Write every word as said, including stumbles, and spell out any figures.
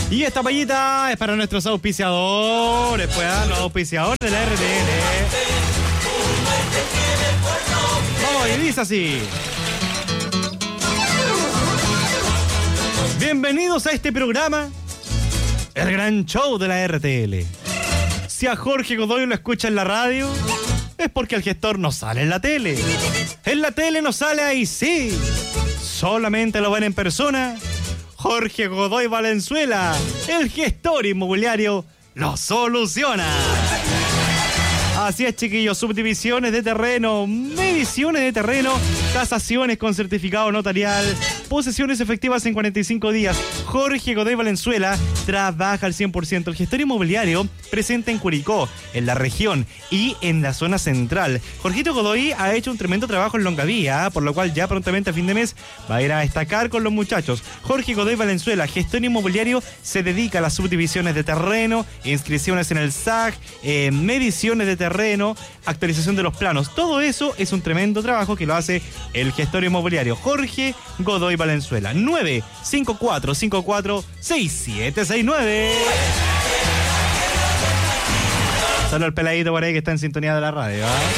Y esta payita es para nuestros auspiciadores, pues, ¿eh? Los auspiciadores de la R T L. Vamos, y dice así. Bienvenidos a este programa, el gran show de la R T L. Si a Jorge Godoy lo escucha en la radio, es porque el gestor no sale en la tele. En la tele no sale ahí, sí. Solamente lo ven en persona. Jorge Godoy Valenzuela, el gestor inmobiliario, lo soluciona. Así es, chiquillos, subdivisiones de terreno, mediciones de terreno, tasaciones con certificado notarial, posesiones efectivas en cuarenta y cinco días. Jorge Godoy Valenzuela trabaja al cien por ciento. El gestor inmobiliario presente en Curicó, en la región y en la zona central. Jorgito Godoy ha hecho un tremendo trabajo en Longaví, por lo cual ya prontamente a fin de mes va a ir a destacar con los muchachos. Jorge Godoy Valenzuela, gestor inmobiliario, se dedica a las subdivisiones de terreno, inscripciones en el S A C, eh, mediciones de terreno, actualización de los planos. Todo eso es un tremendo trabajo que lo hace el gestor inmobiliario Jorge Godoy Valenzuela. nueve cinco cuatro cinco cuatro seis siete seis nueve. Solo el peladito por ahí que está en sintonía de la radio, ¿eh?